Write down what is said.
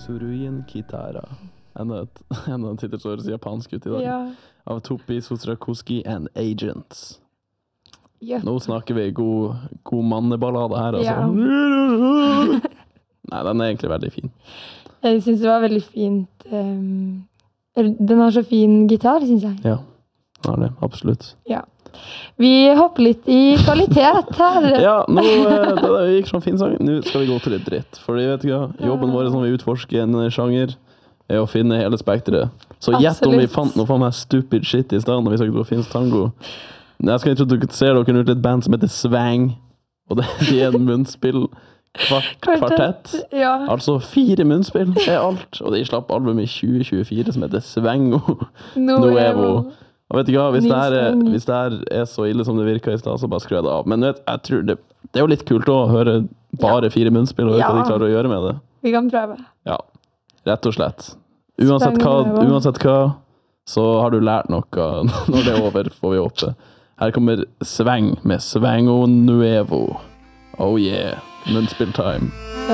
Tsuruin Kitara. Enda en tittel som høres japansk ut i dag. Ja. Av Topi Sotrakoski and Agents. Yep. Nå snakker vi god manneballade her, altså. Ja. Nei, den er egentlig veldig fin. Jeg synes det var veldig fint. Den har så fin gitar, synes jeg. Ja, den har det, absolutt. Ja. Vi hopper litt i kvalitet her. Ja, nå det gikk som fin sang. Nå skal vi gå til litt dritt. For vet du hva, jobben vår når vi utforsker en sjanger, er å finne hele spektret. Så gjett om vi fant noe for meg stupid shit i stedet når vi søkte på finsk tango. Jeg skal introdusere dere ut et band som heter Svang, og det er en munnspill kvartett. Ja. Altså 4 munnspill er alt, og de slapp album i 2024 som heter Svengo Nuevo. Og vet du hva, hvis det her er så ille som det virker i sted, så bare skru det av. Men jeg tror det er jo litt kult å høre bare 4 munnspill, og hva de klarer å gjøre med det. Vi kan prøve. Ja, rett og slett. Uansett hva, så har du lært noe. Når det er over, får vi håpe. Her kommer Svang med Svengo Nuevo. Oh yeah, munnspill time.